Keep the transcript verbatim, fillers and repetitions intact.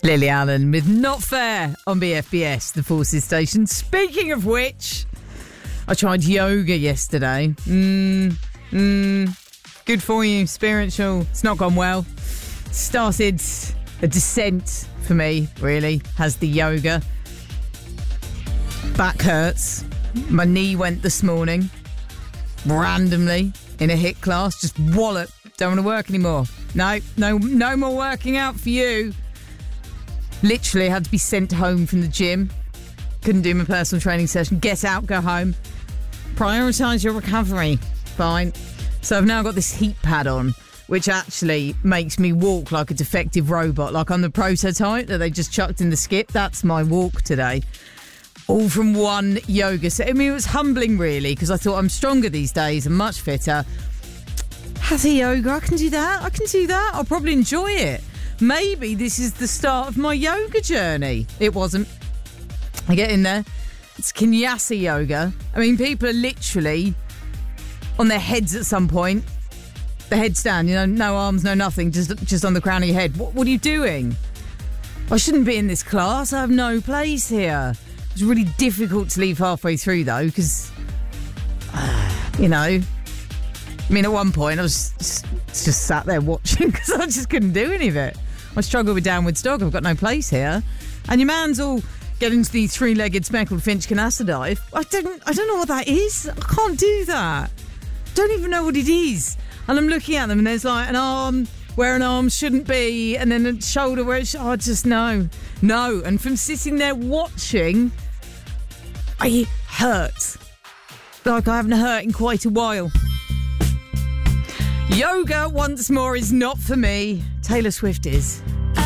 Lily Allen with Not Fair on B F B S, the Forces Station. Speaking of which, I tried yoga yesterday. Mmm, mmm, good for you, spiritual. It's not gone well. Started a descent for me, really, has the yoga. Back hurts. My knee went this morning, randomly, in a HIIT class. Just wallop. Don't want to work anymore. No, no, no more working out for you. Literally had to be sent home from the gym. Couldn't do my personal training session. Get out, go home. Prioritise your recovery. Fine. So I've now got this heat pad on, which actually makes me walk like a defective robot. Like I'm the prototype that they just chucked in the skip. That's my walk today. All from one yoga set. I mean, it was humbling, really, because I thought I'm stronger these days and much fitter. Hatha yoga, I can do that. I can do that. I'll probably enjoy it. Maybe this is the start of my yoga journey. It wasn't. I get in there. It's Kinyasa yoga. I mean, people are literally on their heads at some point. The headstand, you know, no arms, no nothing, just just on the crown of your head. What, what are you doing? I shouldn't be in this class. I have no place here. It was really difficult to leave halfway through, though, because, uh, you know, I mean, at one point I was just, just sat there watching because I just couldn't do any of it. I struggle with downwards dog. I've got no place here. And your man's all getting into the three-legged speckled finch Kinyasa dive. I don't, I don't know what that is. I can't do that. Don't even know what it is. And I'm looking at them and there's like an arm where an arm shouldn't be and then a shoulder where it should. Oh, just no. No. And from sitting there watching, I hurt. Like I haven't hurt in quite a while. Yoga once more is not for me. Taylor Swift is.